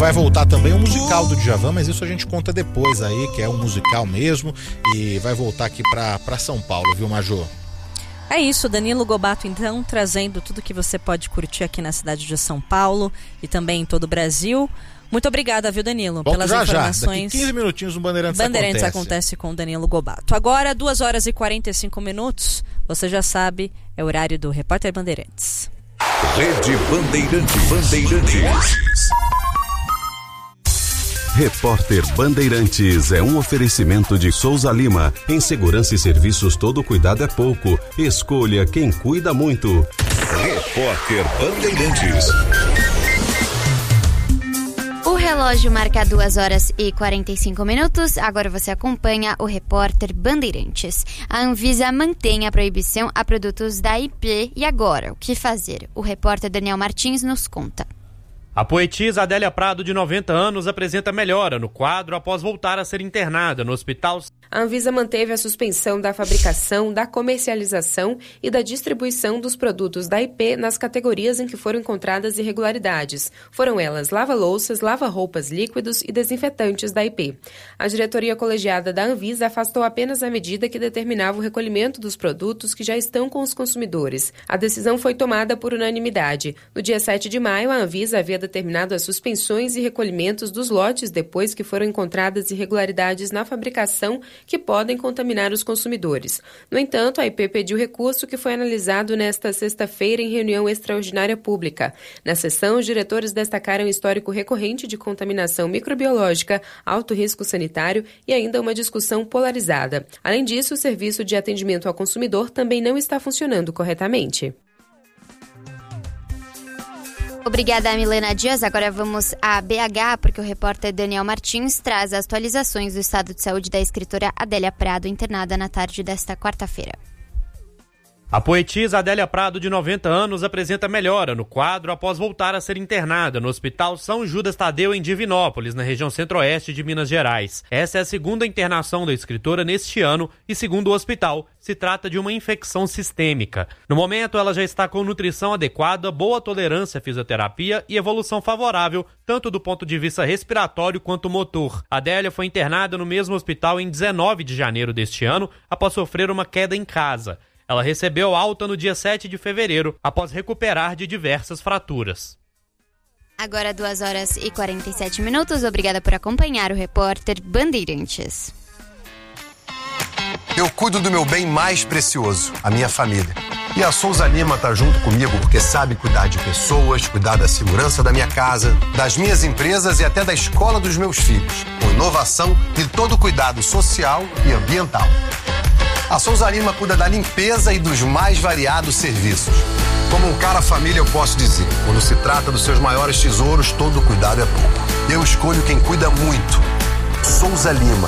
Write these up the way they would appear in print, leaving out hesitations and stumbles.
Vai voltar também o musical do Djavan, mas isso a gente conta depois aí, que é um musical mesmo, e vai voltar aqui pra São Paulo, viu, Majô? É isso, Danilo Gobato, então, trazendo tudo que você pode curtir aqui na cidade de São Paulo e também em todo o Brasil. Muito obrigada, viu, Danilo, pelas informações. Daqui 15 minutinhos no Bandeirantes acontece com o Danilo Gobato. Agora, 2h45, você já sabe, é o horário do Repórter Bandeirantes. Rede Bandeirantes. Repórter Bandeirantes é um oferecimento de Souza Lima. Em segurança e serviços, todo cuidado é pouco. Escolha quem cuida muito. Repórter Bandeirantes. O relógio marca 2h45. Agora você acompanha o Repórter Bandeirantes. A Anvisa mantém a proibição a produtos da IP. E agora, o que fazer? O repórter Daniel Martins nos conta. A poetisa Adélia Prado, de 90 anos, apresenta melhora no quadro após voltar a ser internada no hospital. A Anvisa manteve a suspensão da fabricação, da comercialização e da distribuição dos produtos da IP nas categorias em que foram encontradas irregularidades. Foram elas lava-louças, lava-roupas líquidos e desinfetantes da IP. A diretoria colegiada da Anvisa afastou apenas a medida que determinava o recolhimento dos produtos que já estão com os consumidores. A decisão foi tomada por unanimidade. No dia 7 de maio, a Anvisa havia determinado as suspensões e recolhimentos dos lotes depois que foram encontradas irregularidades na fabricação que podem contaminar os consumidores. No entanto, a IP pediu recurso que foi analisado nesta sexta-feira em reunião extraordinária pública. Na sessão, os diretores destacaram o histórico recorrente de contaminação microbiológica, alto risco sanitário e ainda uma discussão polarizada. Além disso, o serviço de atendimento ao consumidor também não está funcionando corretamente. Obrigada, Milena Dias. Agora vamos a BH, porque o repórter Daniel Martins traz as atualizações do estado de saúde da escritora Adélia Prado, internada na tarde desta quarta-feira. A poetisa Adélia Prado, de 90 anos, apresenta melhora no quadro após voltar a ser internada no Hospital São Judas Tadeu, em Divinópolis, na região centro-oeste de Minas Gerais. Essa é a segunda internação da escritora neste ano e, segundo o hospital, se trata de uma infecção sistêmica. No momento, ela já está com nutrição adequada, boa tolerância à fisioterapia e evolução favorável, tanto do ponto de vista respiratório quanto motor. Adélia foi internada no mesmo hospital em 19 de janeiro deste ano, após sofrer uma queda em casa. Ela recebeu alta no dia 7 de fevereiro, após recuperar de diversas fraturas. Agora 2h47. Obrigada por acompanhar o repórter Bandeirantes. Eu cuido do meu bem mais precioso, a minha família. E a Souza Lima tá junto comigo porque sabe cuidar de pessoas, cuidar da segurança da minha casa, das minhas empresas e até da escola dos meus filhos, com inovação e todo o cuidado social e ambiental. A Souza Lima cuida da limpeza e dos mais variados serviços. Como um cara família, eu posso dizer, quando se trata dos seus maiores tesouros, todo cuidado é pouco. Eu escolho quem cuida muito. Souza Lima.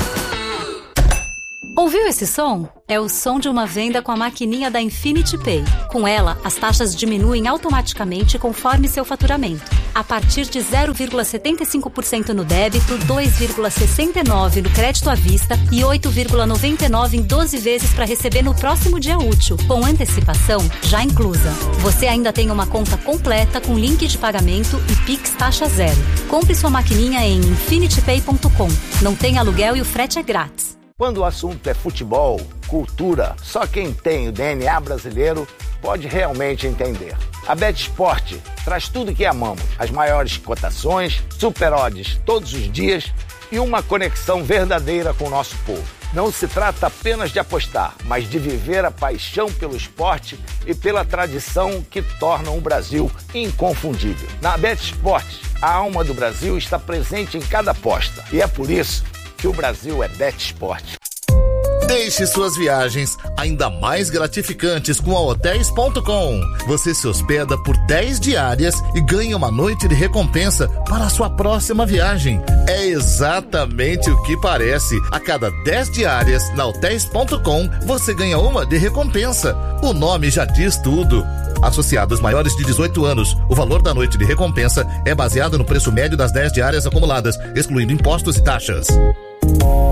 Ouviu esse som? É o som de uma venda com a maquininha da Infinity Pay. Com ela, as taxas diminuem automaticamente conforme seu faturamento. A partir de 0,75% no débito, 2,69% no crédito à vista e 8,99% em 12 vezes para receber no próximo dia útil, com antecipação já inclusa. Você ainda tem uma conta completa com link de pagamento e Pix taxa zero. Compre sua maquininha em infinitypay.com. Não tem aluguel e o frete é grátis. Quando o assunto é futebol, cultura, só quem tem o DNA brasileiro pode realmente entender. A BetSport traz tudo o que amamos, as maiores cotações, super odds todos os dias e uma conexão verdadeira com o nosso povo. Não se trata apenas de apostar, mas de viver a paixão pelo esporte e pela tradição que tornam o Brasil inconfundível. Na BetSport, a alma do Brasil está presente em cada aposta e é por isso que o Brasil é BetSport. Deixe suas viagens ainda mais gratificantes com a Hotels.com. Você se hospeda por 10 diárias e ganha uma noite de recompensa para a sua próxima viagem. É exatamente o que parece. A cada 10 diárias na Hotels.com, você ganha uma de recompensa. O nome já diz tudo. Associados maiores de 18 anos, o valor da noite de recompensa é baseado no preço médio das 10 diárias acumuladas, excluindo impostos e taxas.